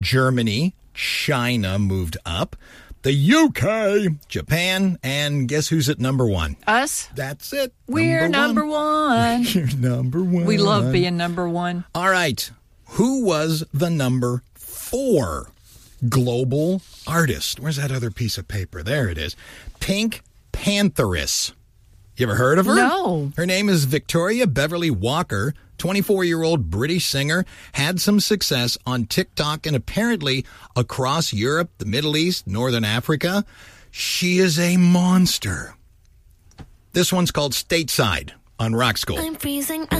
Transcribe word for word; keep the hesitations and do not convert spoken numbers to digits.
Germany, China moved up. The U K, Japan, and guess who's at number one? Us? That's it. We're number one. We're number one. We love being number one. All right. Who was the number four global artist? Where's that other piece of paper? There it is. Pink Pantheress. You ever heard of her? No. Her name is Victoria Beverly Walker, twenty-four-year-old British singer, had some success on TikTok and apparently across Europe, the Middle East, Northern Africa. She is a monster. This one's called Stateside on Rock School. I'm freezing.